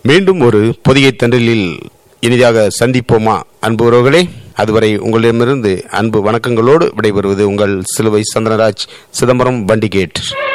மீண்டும் ஒரு பொதிகை தண்டலில் இனிதாக சந்திப்போமா அன்பு உறவுகளே. அதுவரை உங்களிடமிருந்து அன்பு வணக்கங்களோடு விடைபெறுவது உங்கள் சிலுவை சந்திரராஜ், சிதம்பரம், பண்டிகேட்.